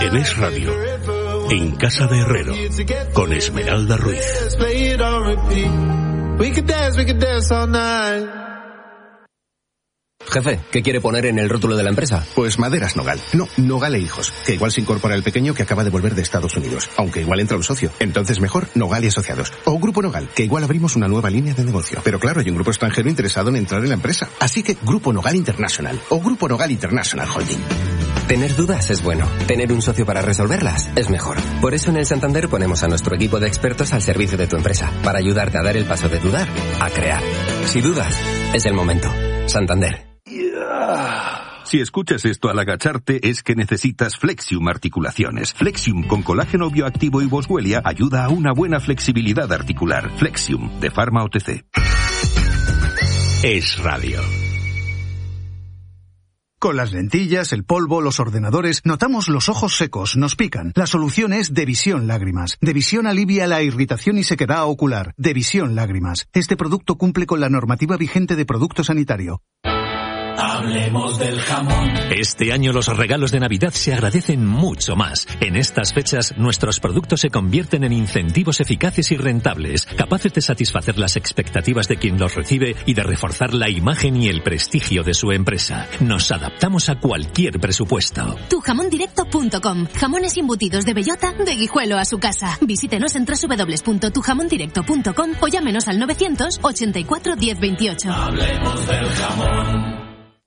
En Es Radio, en Casa de Herrero, con Esmeralda Ruiz. Jefe, ¿qué quiere poner en el rótulo de la empresa? Pues Maderas Nogal. No, Nogal e Hijos. Que igual se incorpora el pequeño que acaba de volver de Estados Unidos. Aunque igual entra un socio. Entonces mejor Nogal y Asociados. O Grupo Nogal, que igual abrimos una nueva línea de negocio. Pero claro, hay un grupo extranjero interesado en entrar en la empresa. Así que Grupo Nogal International. O Grupo Nogal International Holding. Tener dudas es bueno. Tener un socio para resolverlas es mejor. Por eso en el Santander ponemos a nuestro equipo de expertos al servicio de tu empresa. Para ayudarte a dar el paso de dudar a crear. Si dudas, es el momento. Santander. Si escuchas esto al agacharte es que necesitas Flexium Articulaciones. Flexium con colágeno bioactivo y boswellia ayuda a una buena flexibilidad articular. Flexium de Pharma OTC. Es Radio. Con las lentillas, el polvo, los ordenadores, notamos los ojos secos, nos pican. La solución es Devisión Lágrimas. Devisión alivia la irritación y sequedad ocular. Devisión Lágrimas. Este producto cumple con la normativa vigente de producto sanitario. Hablemos del jamón. Este año los regalos de Navidad se agradecen mucho más. En estas fechas, nuestros productos se convierten en incentivos eficaces y rentables, capaces de satisfacer las expectativas de quien los recibe y de reforzar la imagen y el prestigio de su empresa. Nos adaptamos a cualquier presupuesto. Tujamondirecto.com. Jamones embutidos de bellota, de Guijuelo a su casa. Visítenos en www.tujamondirecto.com o llámenos al 984 1028. Hablemos del jamón.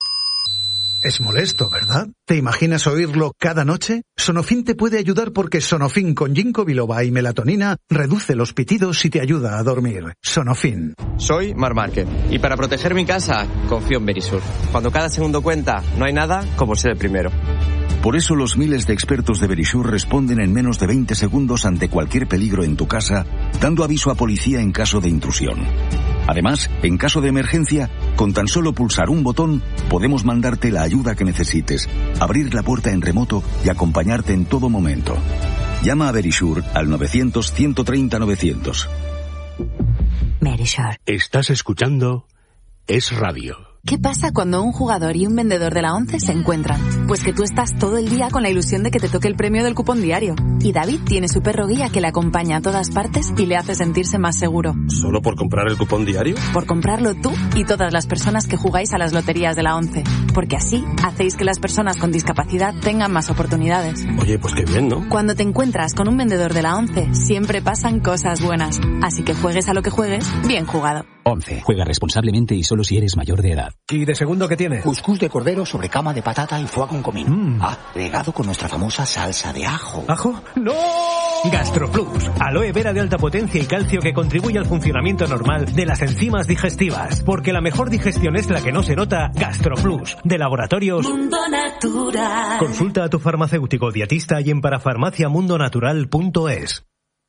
Es molesto, ¿verdad? ¿Te imaginas oírlo cada noche? Sonofin te puede ayudar porque Sonofin con ginkgo biloba y melatonina reduce los pitidos y te ayuda a dormir. Sonofin. Soy Mar Márquez y para proteger mi casa confío en Verisur. Cuando cada segundo cuenta, no hay nada como ser el primero. Por eso los miles de expertos de Verisur responden en menos de 20 segundos ante cualquier peligro en tu casa, dando aviso a policía en caso de intrusión. Además, en caso de emergencia, con tan solo pulsar un botón, podemos mandarte la ayuda que necesites, abrir la puerta en remoto y acompañarte en todo momento. Llama a Verisur al 900-130-900. Verisur. Estás escuchando Es Radio. ¿Qué pasa cuando un jugador y un vendedor de la ONCE se encuentran? Pues que tú estás todo el día con la ilusión de que te toque el premio del cupón diario. Y David tiene su perro guía que le acompaña a todas partes y le hace sentirse más seguro. ¿Solo por comprar el cupón diario? Por comprarlo tú y todas las personas que jugáis a las loterías de la ONCE. Porque así hacéis que las personas con discapacidad tengan más oportunidades. Oye, pues qué bien, ¿no? Cuando te encuentras con un vendedor de la ONCE, siempre pasan cosas buenas. Así que juegues a lo que juegues, bien jugado. ONCE. Juega responsablemente y solo si eres mayor de edad. ¿Y de segundo qué tiene? Cuscús de cordero sobre cama de patata y foie con comino. Agregado con nuestra famosa salsa de ajo. ¿Ajo? ¡No! GastroPlus. Aloe vera de alta potencia y calcio que contribuye al funcionamiento normal de las enzimas digestivas. Porque la mejor digestión es la que no se nota. GastroPlus. De Laboratorios Mundo Natural. Consulta a tu farmacéutico dietista y en parafarmaciamundonatural.es.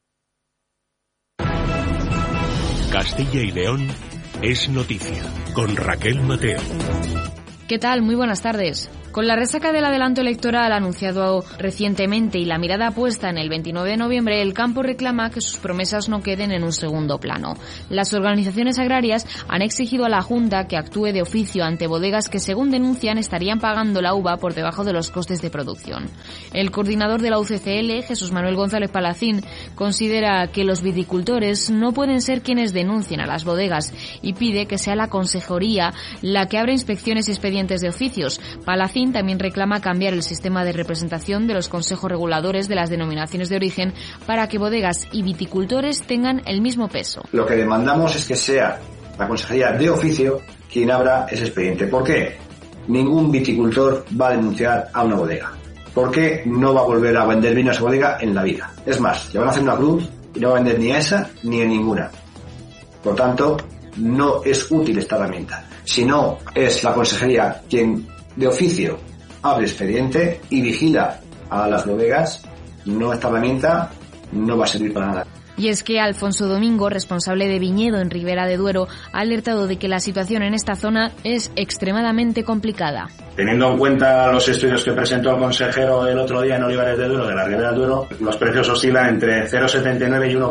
Castilla y León es noticia, con Raquel Mateo. ¿Qué tal? Muy buenas tardes. Con la resaca del adelanto electoral anunciado recientemente y la mirada puesta en el 29 de noviembre, el campo reclama que sus promesas no queden en un segundo plano. Las organizaciones agrarias han exigido a la Junta que actúe de oficio ante bodegas que, según denuncian, estarían pagando la uva por debajo de los costes de producción. El coordinador de la UCCL, Jesús Manuel González Palacín, considera que los viticultores no pueden ser quienes denuncien a las bodegas y pide que sea la Consejería la que abra inspecciones y expedientes de oficios. Palacín también reclama cambiar el sistema de representación de los consejos reguladores de las denominaciones de origen para que bodegas y viticultores tengan el mismo peso. Lo que demandamos es que sea la Consejería de oficio quien abra ese expediente. ¿Por qué? Ningún viticultor va a denunciar a una bodega, porque no va a volver a vender vino a esa bodega en la vida. Es más, le van a hacer una cruz y no va a vender ni a esa ni a ninguna. Por tanto, no es útil esta herramienta. Si no es la Consejería quien de oficio abre expediente y vigila a las bodegas, esta herramienta no va a servir para nada. Y es que Alfonso Domingo, responsable de viñedo en Ribera de Duero, ha alertado de que la situación en esta zona es extremadamente complicada. Teniendo en cuenta los estudios que presentó el consejero el otro día en Olivares de Duero, de la Ribera de Duero, los precios oscilan entre 0,79 y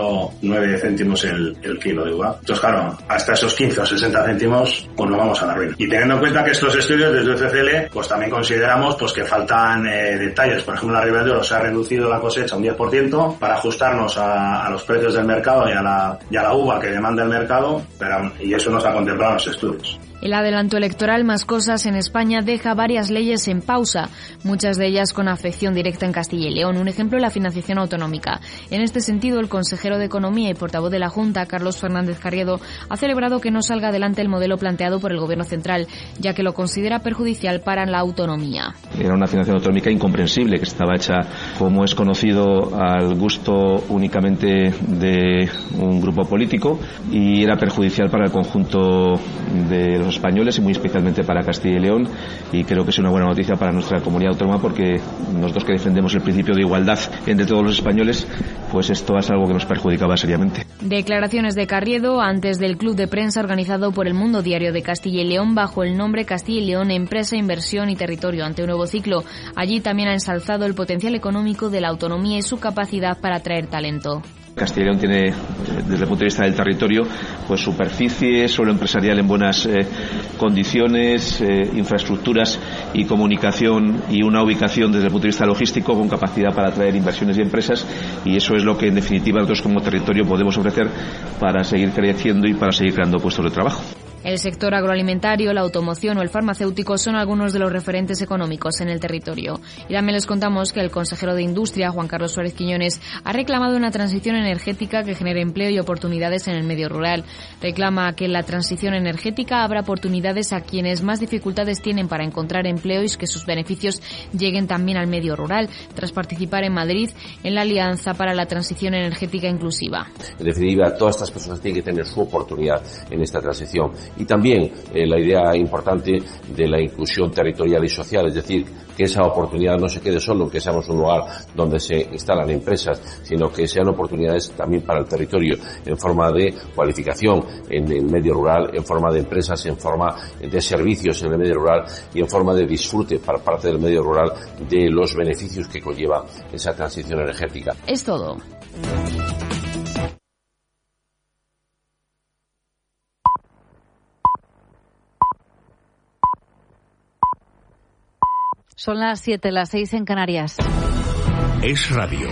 1,09 céntimos el kilo de uva. Entonces, claro, hasta esos 15 o 60 céntimos, pues nos vamos a la ruina. Y teniendo en cuenta que estos estudios desde UCCL, pues también consideramos pues que faltan detalles. Por ejemplo, en la Ribera de Duero se ha reducido la cosecha un 10% para ajustarnos a los precios del mercado y a la uva que demanda el mercado, y eso no se ha contemplado en los estudios. El adelanto electoral Más Cosas en España deja varias leyes en pausa, muchas de ellas con afección directa en Castilla y León. Un ejemplo, la financiación autonómica. En este sentido, el consejero de Economía y portavoz de la Junta, Carlos Fernández Carriedo, ha celebrado que no salga adelante el modelo planteado por el Gobierno central, ya que lo considera perjudicial para la autonomía. Era una financiación autonómica incomprensible, que estaba hecha, como es conocido, al gusto únicamente de un grupo político, y era perjudicial para el conjunto de los españoles y muy especialmente para Castilla y León, y creo que es una buena noticia para nuestra comunidad autónoma, porque nosotros que defendemos el principio de igualdad entre todos los españoles, pues esto es algo que nos perjudicaba seriamente. Declaraciones de Carriedo antes del club de prensa organizado por El Mundo Diario de Castilla y León bajo el nombre Castilla y León Empresa, Inversión y Territorio ante un nuevo ciclo. Allí también ha ensalzado el potencial económico de la autonomía y su capacidad para atraer talento. Castilla y León tiene, desde el punto de vista del territorio, pues superficie, suelo empresarial en buenas condiciones, infraestructuras y comunicación, y una ubicación desde el punto de vista logístico con capacidad para atraer inversiones y empresas, y eso es lo que en definitiva nosotros como territorio podemos ofrecer para seguir creciendo y para seguir creando puestos de trabajo. El sector agroalimentario, la automoción o el farmacéutico son algunos de los referentes económicos en el territorio. Y también les contamos que el consejero de Industria, Juan Carlos Suárez Quiñones, ha reclamado una transición energética que genere empleo y oportunidades en el medio rural. Reclama que en la transición energética habrá oportunidades a quienes más dificultades tienen para encontrar empleo y que sus beneficios lleguen también al medio rural, tras participar en Madrid en la Alianza para la Transición Energética Inclusiva. En definitiva, todas estas personas tienen que tener su oportunidad en esta transición. Y también la idea importante de la inclusión territorial y social, es decir, que esa oportunidad no se quede solo en que seamos un lugar donde se instalan empresas, sino que sean oportunidades también para el territorio, en forma de cualificación en el medio rural, en forma de empresas, en forma de servicios en el medio rural y en forma de disfrute para parte del medio rural de los beneficios que conlleva esa transición energética. Es todo. Son las 7, las 6 en Canarias. Es radio.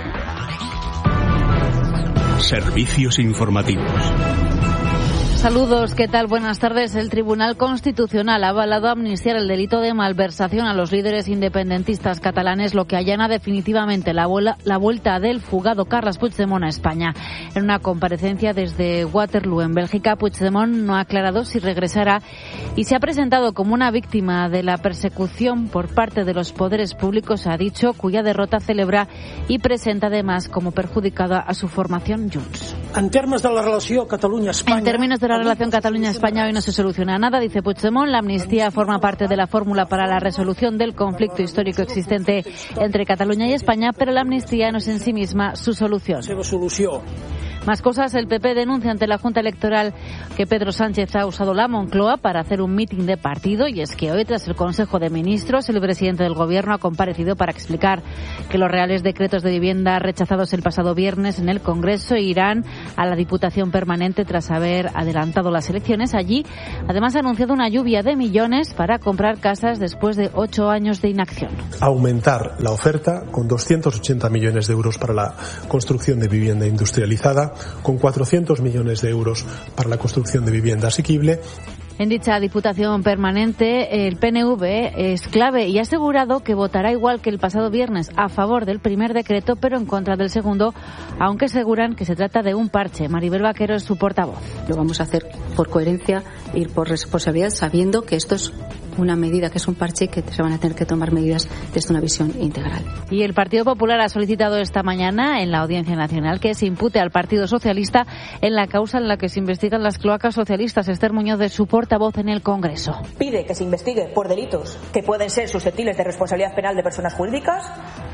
Servicios informativos. Saludos, ¿qué tal? Buenas tardes. El Tribunal Constitucional ha avalado amnistiar el delito de malversación a los líderes independentistas catalanes, lo que allana definitivamente la vuelta del fugado Carles Puigdemont a España. En una comparecencia desde Waterloo, en Bélgica, Puigdemont no ha aclarado si regresará y se ha presentado como una víctima de la persecución por parte de los poderes públicos, ha dicho, cuya derrota celebra y presenta además como perjudicada a su formación Junts. En términos de la relación Cataluña-España... En términos de la relación Cataluña-España hoy no se soluciona nada, dice Puigdemont. La amnistía forma parte de la fórmula para la resolución del conflicto histórico existente entre Cataluña y España, pero la amnistía no es en sí misma su solución. Más cosas, el PP denuncia ante la Junta Electoral que Pedro Sánchez ha usado la Moncloa para hacer un mitin de partido, y es que hoy, tras el Consejo de Ministros, el presidente del Gobierno ha comparecido para explicar que los reales decretos de vivienda rechazados el pasado viernes en el Congreso irán a la Diputación Permanente tras haber adelantado las elecciones. Allí, además, ha anunciado una lluvia de millones para comprar casas después de 8 años de inacción. Aumentar la oferta con 280 millones de euros para la construcción de vivienda industrializada, con 400 millones de euros para la construcción de vivienda asequible. En dicha Diputación Permanente, el PNV es clave y ha asegurado que votará igual que el pasado viernes a favor del primer decreto, pero en contra del segundo, aunque aseguran que se trata de un parche. Maribel Vaquero es su portavoz. Lo vamos a hacer por coherencia y por responsabilidad, sabiendo que esto es una medida, que es un parche, que se van a tener que tomar medidas desde una visión integral. Y el Partido Popular ha solicitado esta mañana en la Audiencia Nacional que se impute al Partido Socialista en la causa en la que se investigan las cloacas socialistas. Esther Muñoz, de su portavoz en el Congreso. Pide que se investigue por delitos que pueden ser susceptibles de responsabilidad penal de personas jurídicas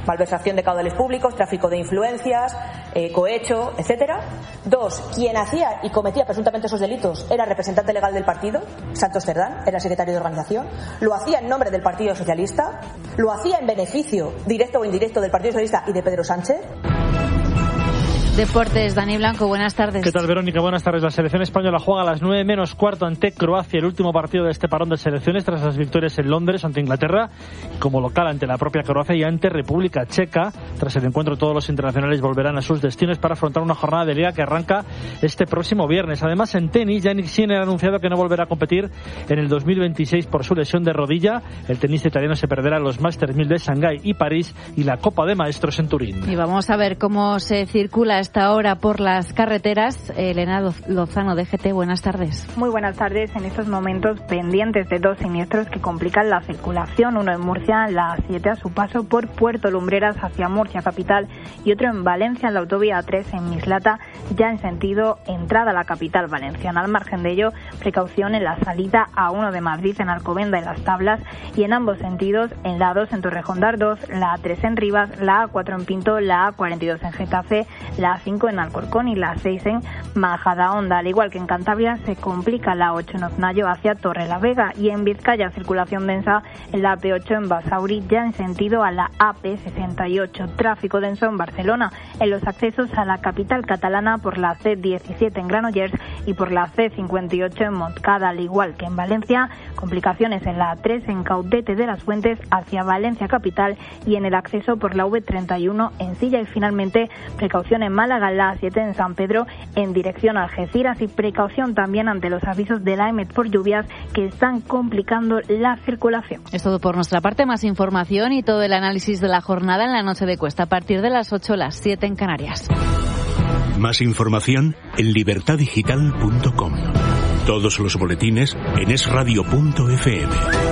malversación de caudales públicos, tráfico de influencias, cohecho, etcétera. 2, quien hacía y cometía presuntamente esos delitos era representante legal del partido, Santos Cerdán, era secretario de organización, lo hacía en nombre del Partido Socialista, lo hacía en beneficio directo o indirecto del Partido Socialista y de Pedro Sánchez. Deportes, Dani Blanco, buenas tardes. ¿Qué tal, Verónica? Buenas tardes. La selección española juega a las 9 menos cuarto ante Croacia, el último partido de este parón de selecciones tras las victorias en Londres ante Inglaterra, como local ante la propia Croacia y ante República Checa. Tras el encuentro, todos los internacionales volverán a sus destinos para afrontar una jornada de liga que arranca este próximo viernes. Además, en tenis, Jannik Sinner ha anunciado que no volverá a competir en el 2026 por su lesión de rodilla. El tenista italiano se perderá los Masters 1000 de Shanghái y París y la Copa de Maestros en Turín. Y vamos a ver cómo se circula esta hora por las carreteras. Elena Lozano, DGT, buenas tardes. Muy buenas tardes. En estos momentos pendientes de 2 siniestros que complican la circulación, uno en Murcia, en la A7 a su paso por Puerto Lumbreras hacia Murcia capital, y otro en Valencia, en la autovía A3 en Mislata, ya en sentido entrada a la capital valenciana. Al margen de ello, precaución en la salida A1 de Madrid en Alcobenda y Las Tablas, y en ambos sentidos en la A2 en Torrejón de Ardoz, la A3 en Rivas, la A4 en Pinto, la A42 en Getafe, la A5 en Alcorcón y la 6 en Majadahonda. Al igual que en Cantabria, se complica la 8 en Oznayo hacia Torrelavega, y en Vizcaya circulación densa en la AP8 en Basauri, ya en sentido a la AP68. Tráfico denso en Barcelona en los accesos a la capital catalana por la C17 en Granollers y por la C58 en Montcada. Al igual que en Valencia, complicaciones en la A3 en Caudete de las Fuentes hacia Valencia capital y en el acceso por la V31 en Silla. Y finalmente, precaución en Málaga, la A7 en San Pedro en dirección a Algeciras, y precaución también ante los avisos de la EMET por lluvias que están complicando la circulación. Es todo por nuestra parte. Más información y todo el análisis de la jornada en la noche de Cuesta a partir de las 8, las 7 en Canarias. Más información en libertadigital.com. Todos los boletines en esradio.fm.